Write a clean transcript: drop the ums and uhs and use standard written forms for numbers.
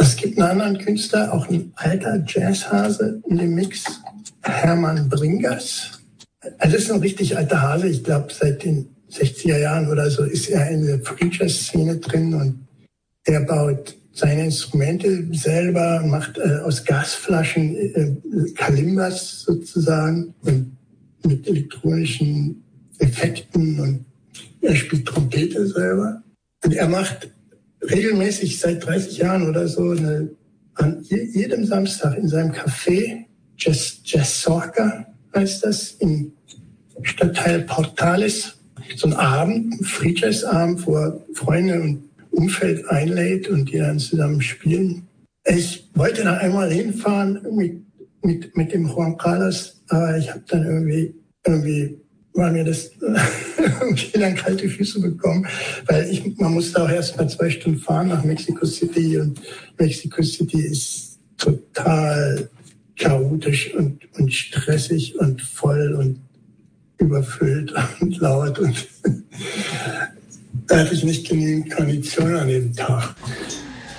Es gibt einen anderen Künstler, auch ein alter Jazzhase in dem Mix, Hermann Bringers. Also das ist ein richtig alter Hase. Ich glaube, seit den 60er Jahren oder so ist er in der Free-Jazz-Szene drin und er baut seine Instrumente selber, macht aus Gasflaschen Kalimbas sozusagen und mit elektronischen Effekten und er spielt Trompete selber. Und er macht regelmäßig seit 30 Jahren oder so an jedem Samstag in seinem Café, Jazzorca heißt das, im Stadtteil Portales, so ein Abend, ein Free-Jazz-Abend, wo er Freunde und Umfeld einlädt und die dann zusammen spielen. Ich wollte da einmal hinfahren mit dem Juan Carlos, aber ich habe dann irgendwie war mir das irgendwie dann kalte Füße bekommen, weil man musste auch erst mal 2 Stunden fahren nach Mexico City und Mexico City ist total chaotisch und stressig und voll und überfüllt und laut und da hatte ich nicht genügend Kondition an dem Tag.